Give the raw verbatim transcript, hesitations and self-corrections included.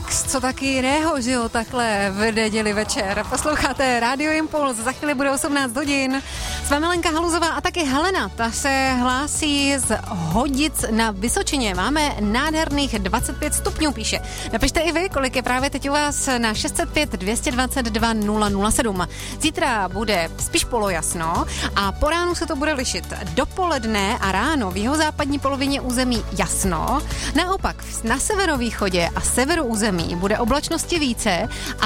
Max, co taky jiného, že jo, takhle v neděli večer. Posloucháte Radio Impuls, za chvíli bude osmnáct hodin. S vámi Lenka Haluzová a taky Helena, ta se hlásí z Hodic na Vysočině. Máme nádherných dvacet pět stupňů, píše. Napište i vy, kolik je právě teď u vás na šest set pět dvě dvacet dva nula nula sedm. Zítra bude spíš polojasno a po ránu se to bude lišit. Dopoledne a ráno v jihozápadní polovině území jasno. Naopak na severovýchodě a severu území bude oblačnosti více